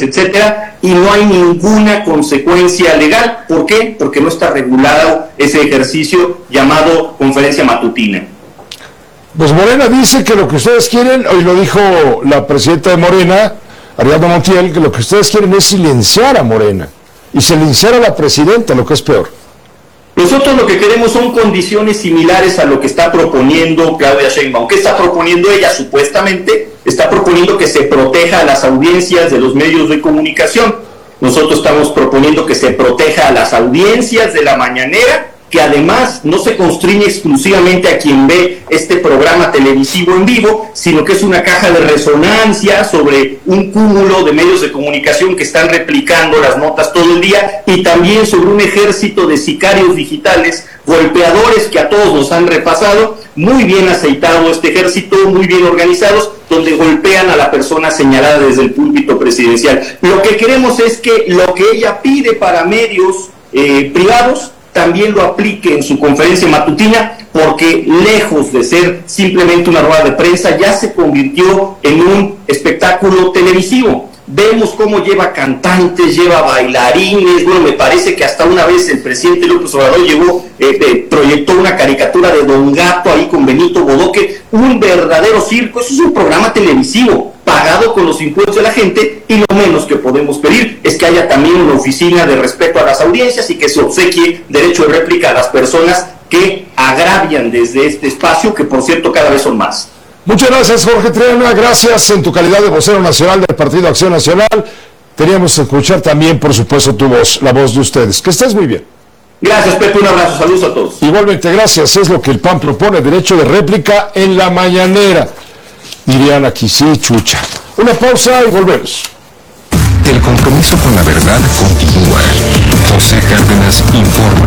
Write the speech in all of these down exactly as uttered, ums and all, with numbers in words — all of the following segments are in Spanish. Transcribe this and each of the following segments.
etcétera, y no hay ninguna consecuencia legal. ¿Por qué? Porque no está regulado ese ejercicio llamado conferencia matutina. Pues Morena dice que lo que ustedes quieren, hoy lo dijo la presidenta de Morena, Ariadna Montiel, que lo que ustedes quieren es silenciar a Morena y silenciar a la presidenta, lo que es peor. Nosotros lo que queremos son condiciones similares a lo que está proponiendo Claudia Sheinbaum. ¿Qué está proponiendo ella? Supuestamente está proponiendo que se proteja a las audiencias de los medios de comunicación. Nosotros estamos proponiendo que se proteja a las audiencias de la mañanera, que además no se constriñe exclusivamente a quien ve este programa televisivo en vivo, sino que es una caja de resonancia sobre un cúmulo de medios de comunicación que están replicando las notas todo el día, y también sobre un ejército de sicarios digitales, golpeadores que a todos nos han repasado, muy bien aceitado este ejército, muy bien organizados, donde golpean a la persona señalada desde el púlpito presidencial. Lo que queremos es que lo que ella pide para medios eh, privados también lo aplique en su conferencia matutina, porque lejos de ser simplemente una rueda de prensa, ya se convirtió en un espectáculo televisivo. Vemos cómo lleva cantantes, lleva bailarines. Bueno, me parece que hasta una vez el presidente López Obrador llevó, eh, eh, proyectó una caricatura de Don Gato ahí con Benito Bodoque, un verdadero circo. Eso es un programa televisivo pagado con los impuestos de la gente, y lo menos que podemos pedir es que haya también una oficina de respeto a las audiencias y que se obsequie derecho de réplica a las personas que agravian desde este espacio, que por cierto cada vez son más. Muchas gracias, Jorge Triana, gracias en tu calidad de vocero nacional del Partido Acción Nacional. Queríamos escuchar también, por supuesto, tu voz, la voz de ustedes. Que estés muy bien. Gracias, Pepe, un abrazo, saludos a todos. Igualmente, gracias, es lo que el P A N propone, derecho de réplica en la mañanera. Dirían aquí, sí, chucha. Una pausa y volvemos. El compromiso con la verdad continúa. José Cárdenas informa.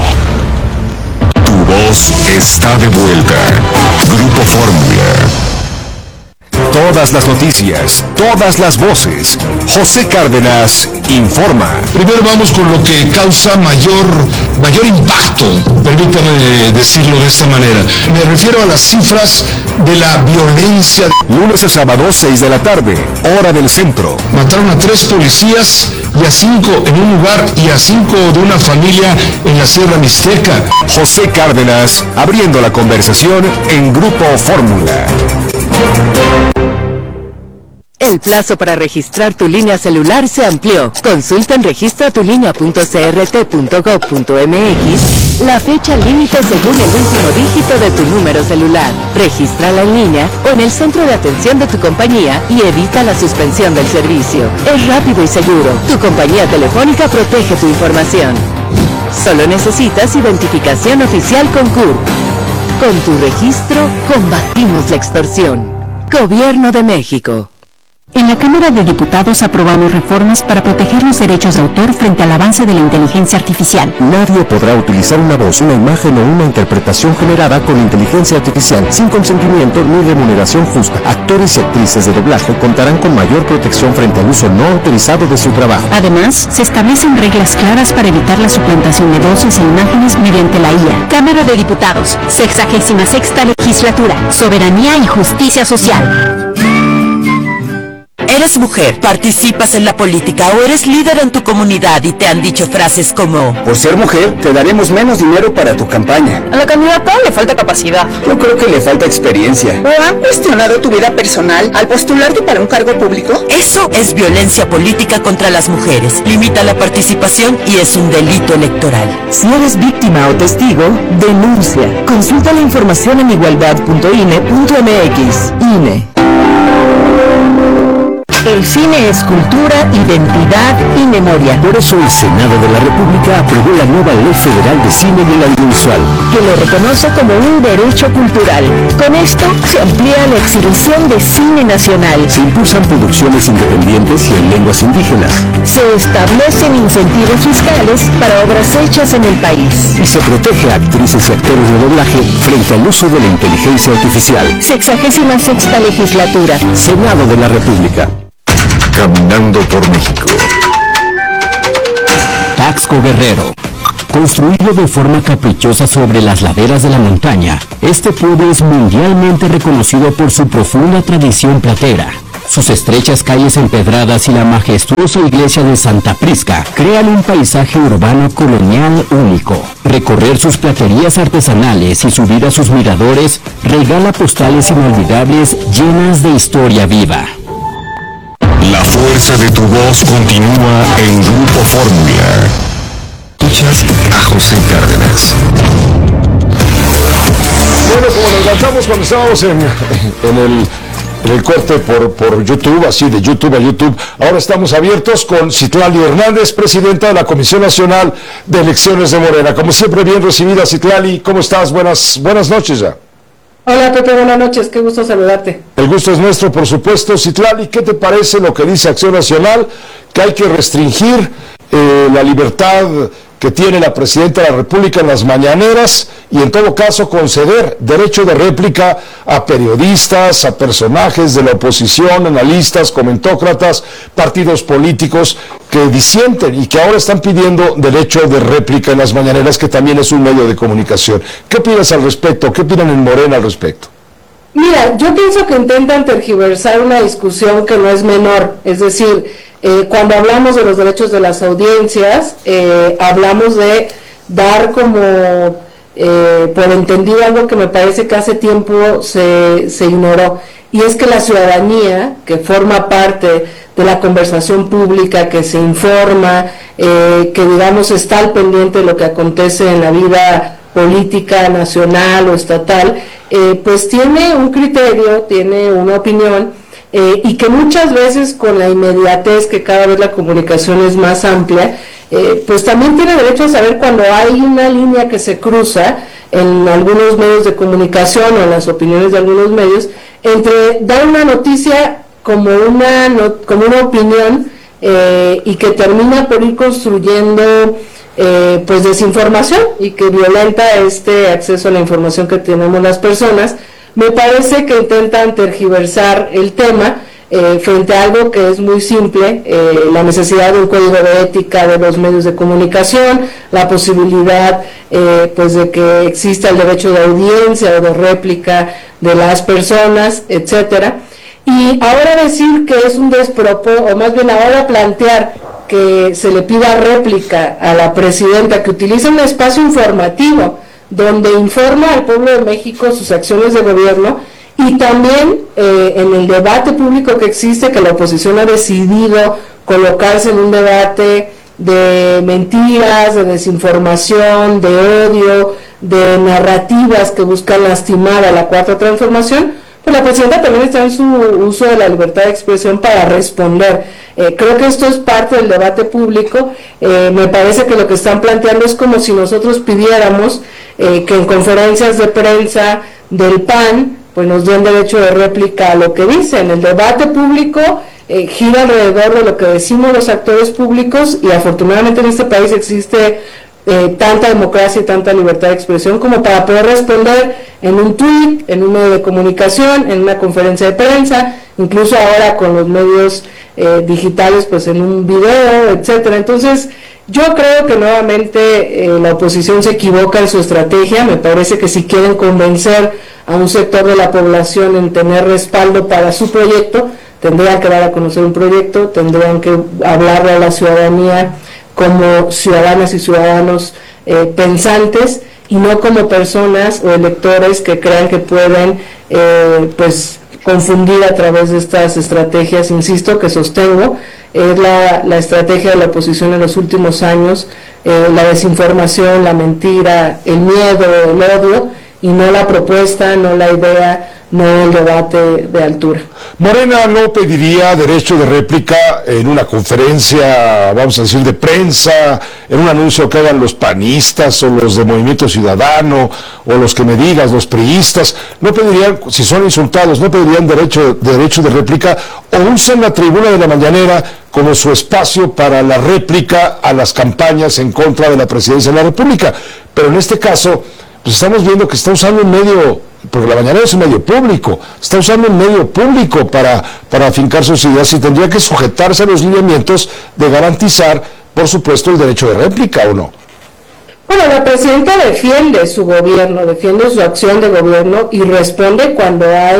Tu voz está de vuelta. Grupo Fórmula. Todas las noticias, todas las voces. José Cárdenas informa. Primero vamos con lo que causa mayor, mayor impacto, permítame decirlo de esta manera. Me refiero a las cifras de la violencia. Lunes a sábado, seis de la tarde, hora del centro. Mataron a tres policías y a cinco en un lugar y a cinco de una familia en la Sierra Mixteca. José Cárdenas abriendo la conversación en Grupo Fórmula. El plazo para registrar tu línea celular se amplió. Consulta en registra tu línea punto c r t punto gov punto m x la fecha límite según el último dígito de tu número celular. Regístrala en línea o en el centro de atención de tu compañía y evita la suspensión del servicio. Es rápido y seguro. Tu compañía telefónica protege tu información. Solo necesitas identificación oficial con C U R. Con tu registro, combatimos la extorsión. Gobierno de México. En la Cámara de Diputados aprobamos reformas para proteger los derechos de autor frente al avance de la inteligencia artificial. Nadie podrá utilizar una voz, una imagen o una interpretación generada con inteligencia artificial sin consentimiento ni remuneración justa. Actores y actrices de doblaje contarán con mayor protección frente al uso no autorizado de su trabajo. Además, se establecen reglas claras para evitar la suplantación de voces e imágenes mediante la I A. Cámara de Diputados, sexagésima sexta legislatura, soberanía y justicia social. Eres mujer, participas en la política o eres líder en tu comunidad y te han dicho frases como: por ser mujer, te daremos menos dinero para tu campaña. A la candidata le falta capacidad. Yo creo que le falta experiencia. ¿O han cuestionado tu vida personal al postularte para un cargo público? Eso es violencia política contra las mujeres. Limita la participación y es un delito electoral. Si eres víctima o testigo, denuncia. Consulta la información en igualdad punto i n e punto m x. I N E. El cine es cultura, identidad y memoria. Por eso el Senado de la República aprobó la nueva Ley Federal de Cine y el Audiovisual, que lo reconoce como un derecho cultural. Con esto se amplía la exhibición de cine nacional. Se impulsan producciones independientes y en lenguas indígenas. Se establecen incentivos fiscales para obras hechas en el país. Y se protege a actrices y actores de doblaje frente al uso de la inteligencia artificial. Sexagésima sexta legislatura. Senado de la República. Caminando por México. Taxco Guerrero. Construido de forma caprichosa sobre las laderas de la montaña, este pueblo es mundialmente reconocido por su profunda tradición platera. Sus estrechas calles empedradas y la majestuosa iglesia de Santa Prisca crean un paisaje urbano colonial único. Recorrer sus platerías artesanales y subir a sus miradores regala postales inolvidables llenas de historia viva. La fuerza de tu voz continúa en Grupo Fórmula. Escuchas a José Cárdenas. Bueno, como nos lanzamos cuando estábamos en, en el... en el corte por, por YouTube, así de YouTube a YouTube. Ahora estamos abiertos con Citlali Hernández, presidenta de la Comisión Nacional de Elecciones de Morena. Como siempre, bien recibida, Citlali. ¿Cómo estás? Buenas, buenas noches ya. Hola, Pepe, buenas noches. Qué gusto saludarte. El gusto es nuestro, por supuesto. Citlali, ¿qué te parece lo que dice Acción Nacional? Que hay que restringir eh, la libertad que tiene la Presidenta de la República en las mañaneras y en todo caso conceder derecho de réplica a periodistas, a personajes de la oposición, analistas, comentócratas, partidos políticos que disienten y que ahora están pidiendo derecho de réplica en las mañaneras, que también es un medio de comunicación. ¿Qué opinas al respecto? ¿Qué opinan en Morena al respecto? Mira, yo pienso que intentan tergiversar una discusión que no es menor, es decir, Eh, cuando hablamos de los derechos de las audiencias, eh, hablamos de dar como eh, por entendido algo que me parece que hace tiempo se, se ignoró, y es que la ciudadanía, que forma parte de la conversación pública, que se informa, eh, que digamos está al pendiente de lo que acontece en la vida política nacional o estatal, eh, pues tiene un criterio, tiene una opinión, Eh, y que muchas veces con la inmediatez que cada vez la comunicación es más amplia, eh, pues también tiene derecho a saber cuando hay una línea que se cruza en algunos medios de comunicación o en las opiniones de algunos medios, entre dar una noticia como una, no, como una opinión eh, y que termina por ir construyendo eh, pues desinformación y que violenta este acceso a la información que tenemos las personas. Me parece que intentan tergiversar el tema eh, frente a algo que es muy simple, eh, la necesidad de un código de ética de los medios de comunicación, la posibilidad eh, pues de que exista el derecho de audiencia o de réplica de las personas, etcétera. Y ahora decir que es un despropósito, o más bien ahora plantear que se le pida réplica a la presidenta, que utiliza un espacio informativo donde informa al pueblo de México sus acciones de gobierno, y también eh, en el debate público que existe, que la oposición ha decidido colocarse en un debate de mentiras, de desinformación, de odio, de narrativas que buscan lastimar a la Cuarta Transformación, pues la presidenta también está en su uso de la libertad de expresión para responder. Eh, creo que esto es parte del debate público. Eh, me parece que lo que están planteando es como si nosotros pidiéramos eh, que en conferencias de prensa del P A N pues nos den derecho de réplica a lo que dicen. El debate público eh, gira alrededor de lo que decimos los actores públicos, y afortunadamente en este país existe eh, tanta democracia y tanta libertad de expresión como para poder responder en un tuit, en un medio de comunicación, en una conferencia de prensa, incluso ahora con los medios eh, digitales, pues en un video, etcétera. Entonces, yo creo que nuevamente eh, la oposición se equivoca en su estrategia. Me parece que si quieren convencer a un sector de la población en tener respaldo para su proyecto, tendrían que dar a conocer un proyecto, tendrían que hablarle a la ciudadanía como ciudadanas y ciudadanos eh, pensantes, y no como personas o electores que crean que pueden eh, pues confundir a través de estas estrategias, insisto, que sostengo, es la, la estrategia de la oposición en los últimos años, eh, la desinformación, la mentira, el miedo, el odio, y no la propuesta, no la idea, no el debate de altura. Morena no pediría derecho de réplica en una conferencia, vamos a decir, de prensa, en un anuncio que hagan los panistas o los de Movimiento Ciudadano, o los que me digas, los priistas. No pedirían, si son insultados, no pedirían derecho, derecho de réplica, o usen la tribuna de la mañanera como su espacio para la réplica a las campañas en contra de la presidencia de la República. Pero en este caso, pues estamos viendo que está usando un medio, porque la mañanera es un medio público, está usando un medio público para, para afincar sus ideas, y tendría que sujetarse a los lineamientos de garantizar, por supuesto, el derecho de réplica, ¿o no? Bueno, la presidenta defiende su gobierno, defiende su acción de gobierno y responde cuando hay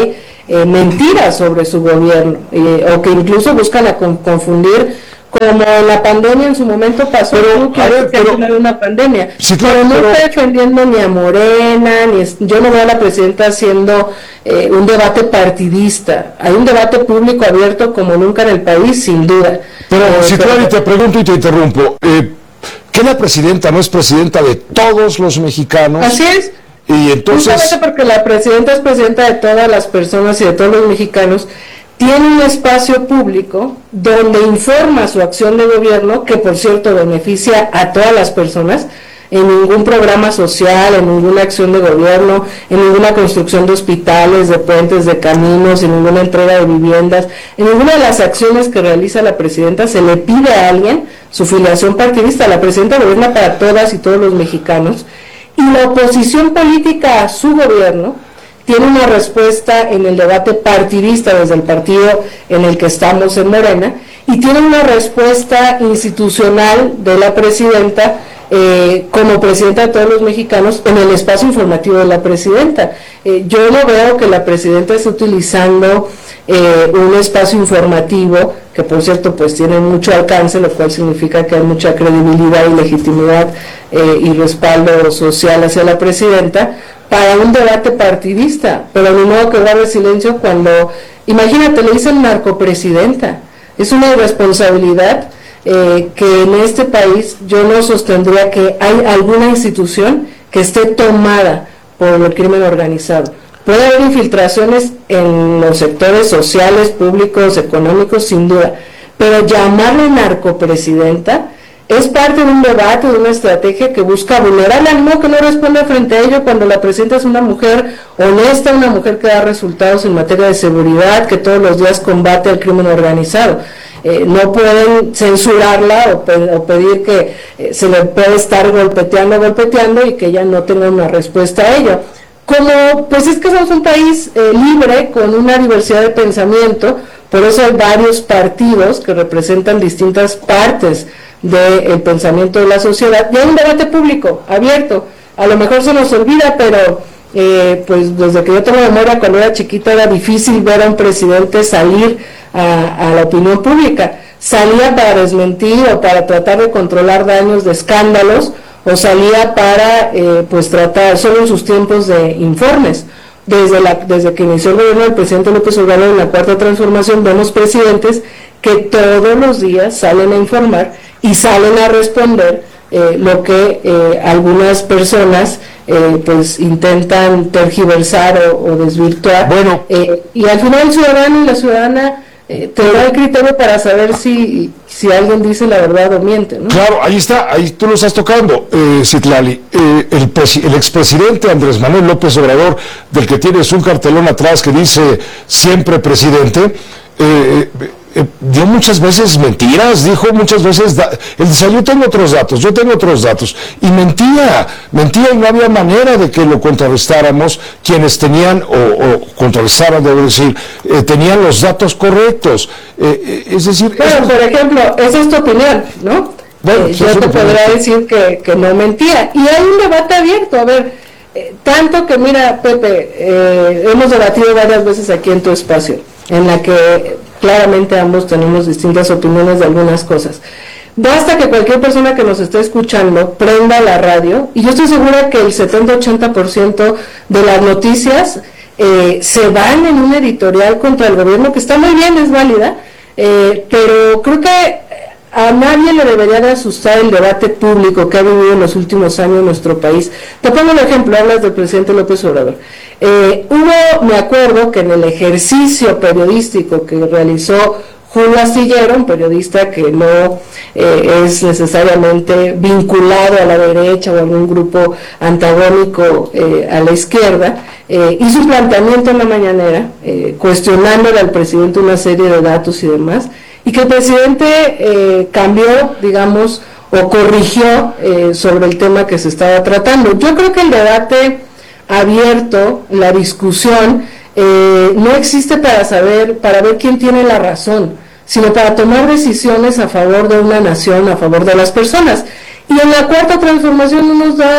eh, mentiras sobre su gobierno, eh, o que incluso buscan a con, confundir, como la pandemia en su momento pasó, pero, que ver, pero, una pandemia, sí, claro, pero no pero, está defendiendo ni a Morena, ni es, yo no veo a la presidenta haciendo eh, un debate partidista. Hay un debate público abierto como nunca en el país, sin duda. Pero eh, si pero, claro, te pregunto y te interrumpo, eh, ¿que la presidenta no es presidenta de todos los mexicanos? Así es. Y entonces, justamente porque la presidenta es presidenta de todas las personas y de todos los mexicanos, tiene un espacio público donde informa su acción de gobierno, que por cierto beneficia a todas las personas, en ningún programa social, en ninguna acción de gobierno, en ninguna construcción de hospitales, de puentes, de caminos, en ninguna entrega de viviendas, en ninguna de las acciones que realiza la presidenta se le pide a alguien su filiación partidista. La presidenta gobierna para todas y todos los mexicanos, y la oposición política a su gobierno tiene una respuesta en el debate partidista desde el partido en el que estamos en Morena, y tiene una respuesta institucional de la presidenta eh, como presidenta de todos los mexicanos en el espacio informativo de la presidenta. Eh, yo no veo que la presidenta esté utilizando eh, un espacio informativo, que por cierto pues tiene mucho alcance, lo cual significa que hay mucha credibilidad y legitimidad eh, y respaldo social hacia la presidenta, para un debate partidista, pero ni modo que guarde silencio cuando, imagínate, le dicen narcopresidenta. Es una irresponsabilidad eh, que en este país yo no sostendría que hay alguna institución que esté tomada por el crimen organizado. Puede haber infiltraciones en los sectores sociales, públicos, económicos, sin duda, pero llamarle narcopresidenta es parte de un debate, de una estrategia que busca vulnerar al ánimo, que no responde frente a ello cuando la presidenta es una mujer honesta, una mujer que da resultados en materia de seguridad, que todos los días combate el crimen organizado. Eh, no pueden censurarla o, pe o pedir que eh, se le puede estar golpeteando, golpeteando y que ella no tenga una respuesta a ello. Como, pues es que somos un país eh, libre, con una diversidad de pensamiento, por eso hay varios partidos que representan distintas partes del pensamiento de la sociedad, y hay un debate público abierto. A lo mejor se nos olvida, pero eh, pues desde que yo tengo memoria, cuando era chiquita era difícil ver a un presidente salir a, a la opinión pública. Salía para desmentir o para tratar de controlar daños de escándalos, o salía para eh, pues tratar solo en sus tiempos de informes. Desde, la, desde que inició el gobierno del presidente López Obrador en la Cuarta Transformación, vemos presidentes que todos los días salen a informar y salen a responder eh, lo que eh, algunas personas eh, pues intentan tergiversar o, o desvirtuar. Bueno, eh, y al final el ciudadano y la ciudadana eh, tendrá el criterio para saber si, si alguien dice la verdad o miente, ¿no? Claro, ahí está, ahí tú lo estás tocando, eh, Citlali. Eh, el, el expresidente Andrés Manuel López Obrador, del que tienes un cartelón atrás que dice siempre presidente, eh, eh, dio muchas veces mentiras, dijo muchas veces, da, él decía, yo tengo otros datos, yo tengo otros datos, y mentía, mentía, y no había manera de que lo contrarrestáramos quienes tenían, o, o contrarrestaran, debo decir, eh, tenían los datos correctos, eh, eh, es decir... Bueno, es... por ejemplo, esa es tu opinión, ¿no? Bueno, eh, yo te podría decir que, que no mentía, y hay un debate abierto, a ver, eh, tanto que, mira, Pepe, eh, hemos debatido varias veces aquí en tu espacio, en la que claramente ambos tenemos distintas opiniones de algunas cosas. Basta que cualquier persona que nos esté escuchando prenda la radio, y yo estoy segura que el setenta a ochenta por ciento de las noticias eh, se van en un editorial contra el gobierno, que está muy bien, es válida, eh, pero creo que a nadie le debería de asustar el debate público que ha vivido en los últimos años en nuestro país. Te pongo un ejemplo, hablas del presidente López Obrador. Eh, hubo, me acuerdo que en el ejercicio periodístico que realizó Julio Astillero, un periodista que no eh, es necesariamente vinculado a la derecha o a algún grupo antagónico eh, a la izquierda, eh, hizo un planteamiento en la mañanera eh, cuestionándole al presidente una serie de datos y demás, y que el presidente eh, cambió, digamos, o corrigió eh, sobre el tema que se estaba tratando. Yo creo que el debate abierto, la discusión, eh, no existe para saber, para ver quién tiene la razón, sino para tomar decisiones a favor de una nación, a favor de las personas. Y en la Cuarta Transformación no nos da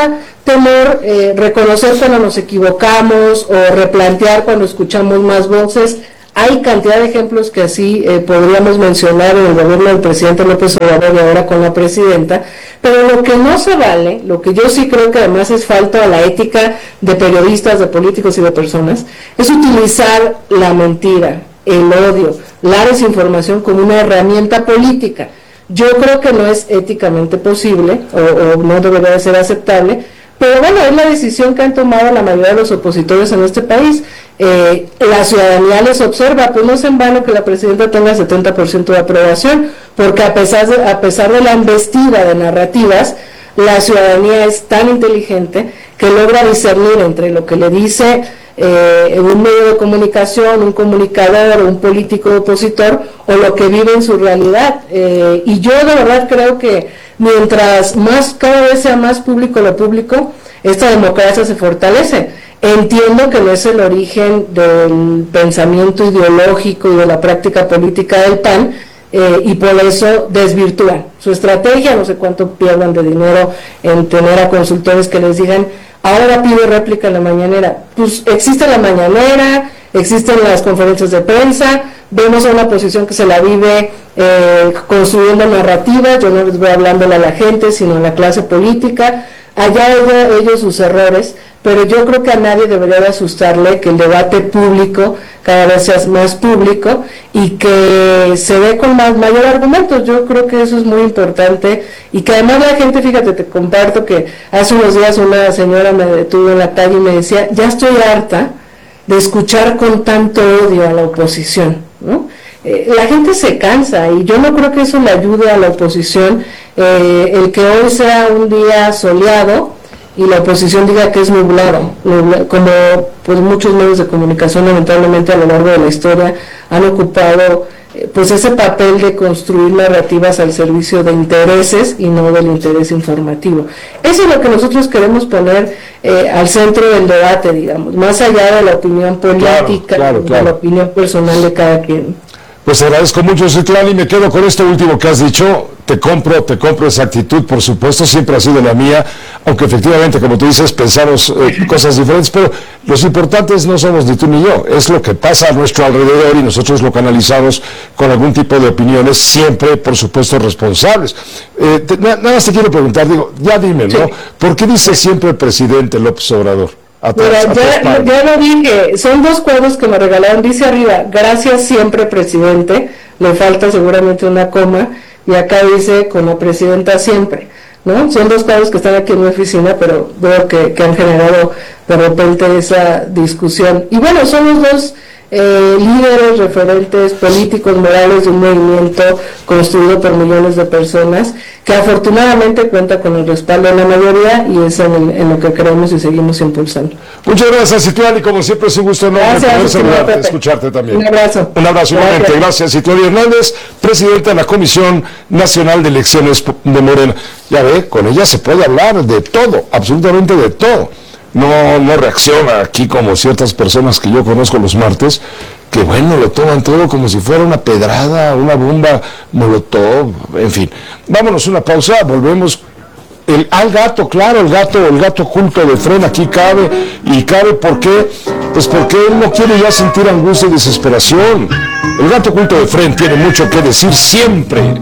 temor eh, reconocer cuando nos equivocamos o replantear cuando escuchamos más voces. Hay cantidad de ejemplos que así eh, podríamos mencionar en el gobierno del presidente López Obrador y ahora con la presidenta, pero lo que no se vale, lo que yo sí creo que además es falta a la ética de periodistas, de políticos y de personas, es utilizar la mentira, el odio, la desinformación como una herramienta política. Yo creo que no es éticamente posible o, o no debería de ser aceptable, pero bueno, es la decisión que han tomado la mayoría de los opositores en este país. Eh, la ciudadanía les observa, pues no es en vano que la presidenta tenga setenta por ciento de aprobación, porque a pesar de, a pesar de la embestida de narrativas, la ciudadanía es tan inteligente que logra discernir entre lo que le dice eh, un medio de comunicación, un comunicador, un político opositor, o lo que vive en su realidad. Eh, y yo de verdad creo que mientras más, cada vez sea más público lo público, esta democracia se fortalece. Entiendo que no es el origen del pensamiento ideológico y de la práctica política del P A N, eh, y por eso desvirtúan su estrategia. No sé cuánto pierdan de dinero en tener a consultores que les digan, ahora pide réplica en la mañanera. Pues existe la mañanera, existen las conferencias de prensa, vemos a una oposición que se la vive eh, construyendo narrativas. Yo no les voy hablándole a la gente, sino a la clase política. Allá ellos sus errores, pero yo creo que a nadie debería de asustarle que el debate público cada vez sea más público y que se dé con más, mayor argumentos. Yo creo que eso es muy importante y que además la gente, fíjate, te comparto que hace unos días una señora me detuvo en la calle y me decía, ya estoy harta de escuchar con tanto odio a la oposición, ¿no? Eh, la gente se cansa y yo no creo que eso le ayude a la oposición, eh, el que hoy sea un día soleado y la oposición diga que es nublado, nublado, como pues muchos medios de comunicación lamentablemente a lo largo de la historia han ocupado eh, pues ese papel de construir narrativas al servicio de intereses y no del interés informativo. Eso es lo que nosotros queremos poner eh, al centro del debate, digamos, más allá de la opinión política, claro, claro, claro. de la opinión personal de cada quien. Pues agradezco mucho, Citlali, y me quedo con esto último que has dicho. Te compro, te compro esa actitud, por supuesto, siempre ha sido la mía, aunque efectivamente, como tú dices, pensamos eh, cosas diferentes, pero los importantes no somos ni tú ni yo, es lo que pasa a nuestro alrededor y nosotros lo canalizamos con algún tipo de opiniones, siempre, por supuesto, responsables. Eh, te, nada más te quiero preguntar, digo, ya dime, ¿no? Sí. ¿Por qué dice siempre el presidente López Obrador? Atrás, Mira, ya, ya lo dije, son dos cuadros que me regalaron, dice arriba, gracias siempre presidente, le falta seguramente una coma, y acá dice con la presidenta siempre, ¿no? Son dos cuadros que están aquí en mi oficina, pero veo que, que han generado de repente esa discusión. Y bueno, son los dos eh, líderes, referentes políticos, morales de un movimiento construido por millones de personas, que afortunadamente cuenta con el respaldo de la mayoría y es en, el, en lo que creemos y seguimos impulsando. Muchas gracias, Citlali, como siempre es un gusto enorme poder saludarte, escucharte también. Un abrazo. Un abrazo igualmente. Gracias, Citlali Hernández, presidenta de la Comisión Nacional de Elecciones de Morena. Ya ve, con ella se puede hablar de todo, absolutamente de todo. No, no reacciona aquí como ciertas personas que yo conozco los martes, que bueno, lo toman todo como si fuera una pedrada, una bomba molotov, en fin. Vámonos una pausa, volvemos. El, al gato, claro, el gato, el gato oculto de Fren aquí cabe, y cabe ¿por qué? Pues porque él no quiere ya sentir angustia y desesperación. El gato oculto de Fren tiene mucho que decir siempre.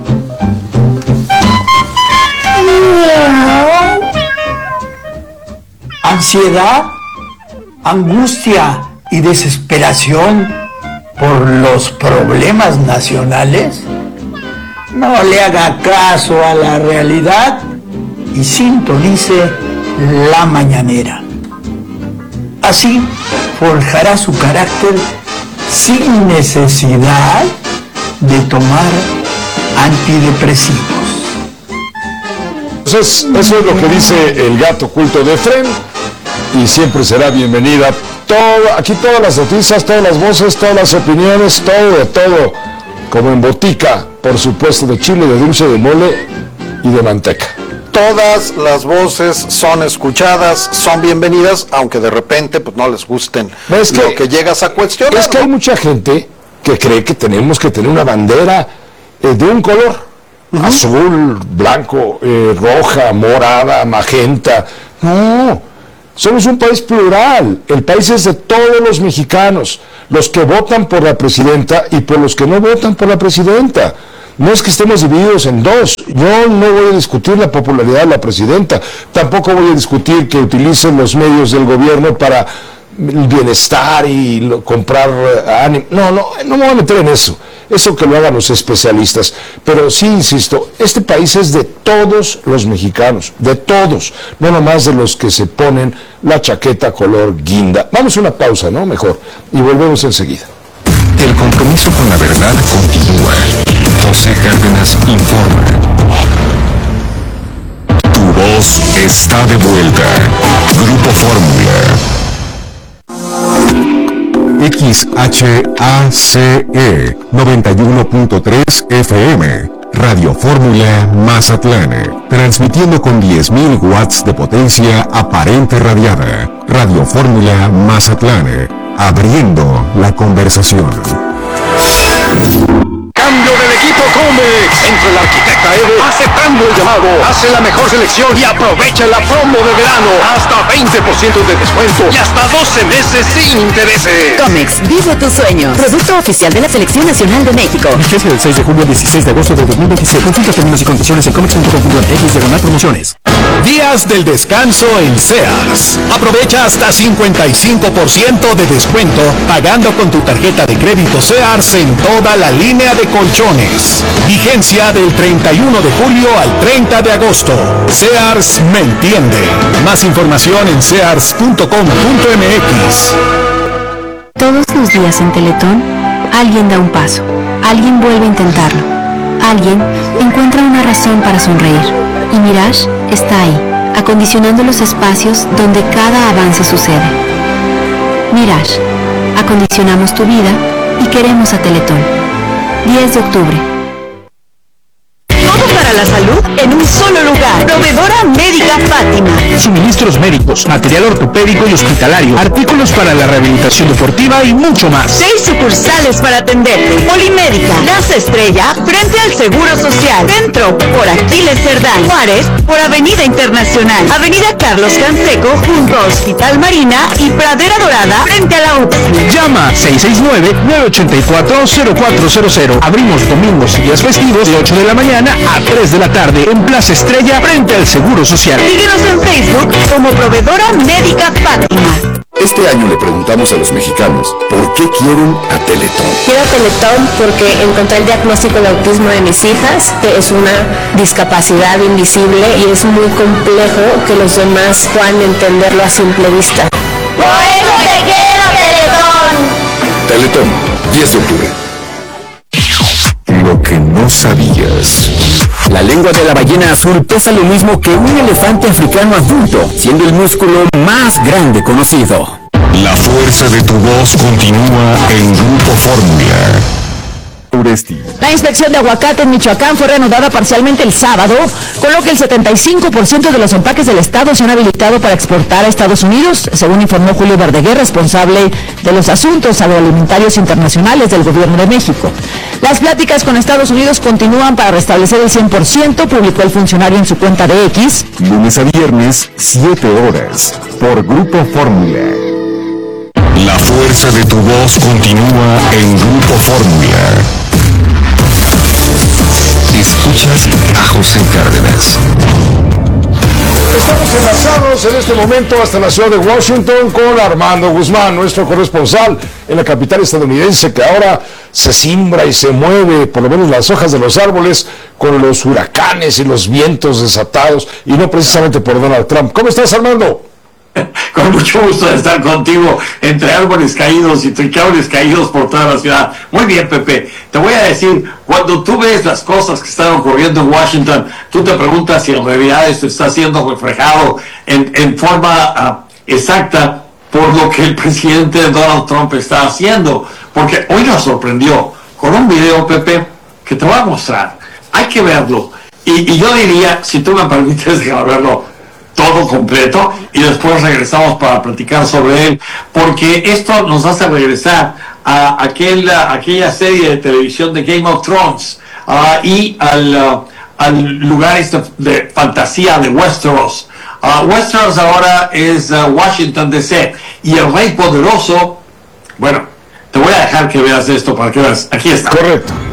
Ansiedad, angustia y desesperación por los problemas nacionales. No le haga caso a la realidad y sintonice la mañanera. Así forjará su carácter sin necesidad de tomar antidepresivos. Entonces, eso es lo que dice el gato oculto de Fren, y siempre será bienvenida todo, aquí todas las noticias, todas las voces, todas las opiniones, todo de todo, como en botica, por supuesto, de chile, de dulce, de mole y de manteca. Todas las voces son escuchadas, son bienvenidas, aunque de repente pues no les gusten es que, lo que llegas a cuestionar. Es que hay mucha gente que cree que tenemos que tener una bandera eh, de un color, uh-huh. azul, blanco, eh, roja, morada, magenta, No, somos un país plural. El país es de todos los mexicanos, los que votan por la presidenta y por los que no votan por la presidenta. No es que estemos divididos en dos. Yo no voy a discutir la popularidad de la presidenta, tampoco voy a discutir que utilicen los medios del gobierno para el bienestar y lo, comprar ánimo. No, no, no me voy a meter en eso. Eso que lo hagan los especialistas. Pero sí, insisto, este país es de todos los mexicanos, de todos, no nomás de los que se ponen la chaqueta color guinda. Vamos a una pausa, ¿no? Mejor. Y volvemos enseguida. El compromiso con la verdad continúa. José Cárdenas informa. Tu voz está de vuelta. Grupo Fórmula. X H A C E noventa y uno punto tres F M, Radio Fórmula Mazatlán, transmitiendo con diez mil watts de potencia aparente radiada. Radio Fórmula Mazatlán, abriendo la conversación. Cambio del equipo Comex. Entra el arquitecta Eve aceptando el llamado. Hace la mejor selección y aprovecha la promo de verano. Hasta veinte por ciento de descuento y hasta doce meses sin intereses. Comex, vive tu sueño. Producto oficial de la Selección Nacional de México. Vigencia del seis de julio al dieciséis de agosto de dos mil veintisiete. Consulta términos y condiciones en comex punto com punto m x diagonal promociones. Días del descanso en Sears. Aprovecha hasta cincuenta y cinco por ciento de descuento pagando con tu tarjeta de crédito Sears en toda la línea de colchones. Vigencia del treinta y uno de julio al treinta de agosto. Sears me entiende. Más información en sears punto com punto m x. Todos los días en Teletón, alguien da un paso, alguien vuelve a intentarlo, alguien encuentra una razón para sonreír. Y Mirage está ahí, acondicionando los espacios donde cada avance sucede. Mirage, acondicionamos tu vida y queremos a Teletón. diez de octubre. Todo para la salud en un solo lugar. Proveedora Médica Fátima. Suministros médicos, material ortopédico y hospitalario, artículos para la rehabilitación deportiva y mucho más. Seis sucursales para atenderte. Polimédica, Plaza Estrella, frente al Seguro Social. Centro, por Aquiles Cerdán. Juárez, por Avenida Internacional. Avenida Carlos Canseco, junto a Hospital Marina y Pradera Dorada, frente a la U P S. Llama seis seis nueve, nueve ocho cuatro, cero cuatro cero cero. Abrimos domingos y días festivos de ocho de la mañana a tres de la tarde en Plaza Estrella, frente al Seguro Social. Síguenos en Facebook como Proveedora Médica Fátima. Este año le preguntamos a los mexicanos por qué quieren a Teletón. Quiero Teletón porque encontré el diagnóstico de autismo de mis hijas, que es una discapacidad invisible y es muy complejo que los demás puedan entenderlo a simple vista. ¡Por eso te quiero, Teletón! Teletón, diez de octubre. Lo que no sabías. La lengua de la ballena azul pesa lo mismo que un elefante africano adulto, siendo el músculo más grande conocido. La fuerza de tu voz continúa en Grupo Fórmula. La inspección de aguacate en Michoacán fue reanudada parcialmente el sábado, con lo que el setenta y cinco por ciento de los empaques del estado se han habilitado para exportar a Estados Unidos, según informó Julio Verdeguer, responsable de los asuntos agroalimentarios internacionales del Gobierno de México. Las pláticas con Estados Unidos continúan para restablecer el cien por ciento, publicó el funcionario en su cuenta de X. Lunes a viernes, siete horas, por Grupo Fórmula. La fuerza de tu voz continúa en Grupo Fórmula. Escuchas a José Cárdenas. Estamos enlazados en este momento hasta la ciudad de Washington con Armando Guzmán, nuestro corresponsal en la capital estadounidense, que ahora se simbra y se mueve, por lo menos las hojas de los árboles, con los huracanes y los vientos desatados, y no precisamente por Donald Trump. ¿Cómo estás, Armando? Con mucho gusto de estar contigo entre árboles caídos y triquiables caídos por toda la ciudad. Muy bien, Pepe. Te voy a decir, cuando tú ves las cosas que están ocurriendo en Washington, tú te preguntas si en realidad esto está siendo reflejado en, en forma uh, exacta por lo que el presidente Donald Trump está haciendo. Porque hoy nos sorprendió con un video, Pepe, que te voy a mostrar. Hay que verlo. Y, y yo diría, si tú me permites, déjame verlo todo completo y después regresamos para platicar sobre él, porque esto nos hace regresar a aquel, a aquella serie de televisión de Game of Thrones uh, y al, uh, al lugar este de fantasía de Westeros, uh, Uh, Westeros ahora es uh, Washington D C y el rey poderoso, bueno, te voy a dejar que veas esto para que veas. Aquí está. Correcto.